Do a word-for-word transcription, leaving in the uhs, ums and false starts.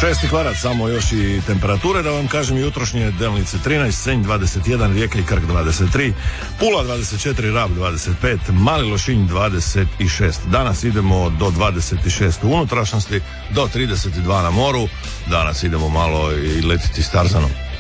Šesti kvarac, samo još i temperature, da vam kažem, jutrošnje Delnice trinaest, Senj dvadeset jedan, Rijeka i Krk dvadeset tri, Pula dvadeset četiri, Rab dvadeset pet, Mali Lošinj dvadeset šest. Danas idemo do dvadeset šest u unutrašnjosti, do trideset dva na moru. Danas idemo malo i letiti s Tarzanom.